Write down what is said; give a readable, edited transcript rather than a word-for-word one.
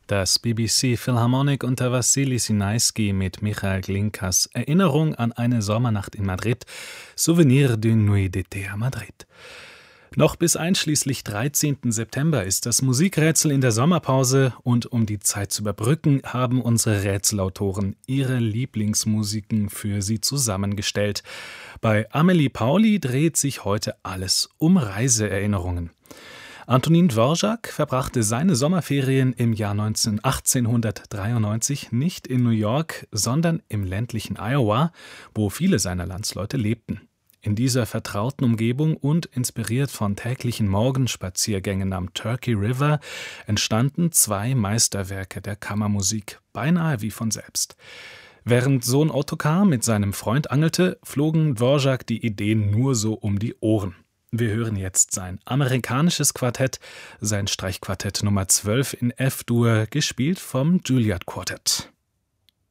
Das BBC Philharmonic unter Wassily Sinaisky mit Michael Glinkas Erinnerung an eine Sommernacht in Madrid, Souvenir d'une nuit d'été à Madrid. Noch bis einschließlich 13. September ist das Musikrätsel in der Sommerpause und um die Zeit zu überbrücken, haben unsere Rätselautoren ihre Lieblingsmusiken für Sie zusammengestellt. Bei Amelie Pauli dreht sich heute alles um Reiseerinnerungen. Antonin Dvorak verbrachte seine Sommerferien im Jahr 1893 nicht in New York, sondern im ländlichen Iowa, wo viele seiner Landsleute lebten. In dieser vertrauten Umgebung und inspiriert von täglichen Morgenspaziergängen am Turkey River entstanden zwei Meisterwerke der Kammermusik, beinahe wie von selbst. Während Sohn Ottokar mit seinem Freund angelte, flogen Dvorak die Ideen nur so um die Ohren. Wir hören jetzt sein amerikanisches Quartett, sein Streichquartett Nummer 12 in F-Dur, gespielt vom Juilliard Quartet.